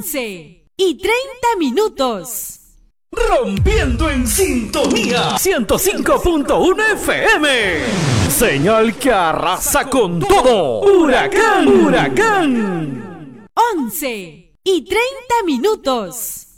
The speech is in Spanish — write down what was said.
11:30. Rompiendo en sintonía 105.1 FM. Señal que arrasa con todo. Huracán, huracán. 11:30.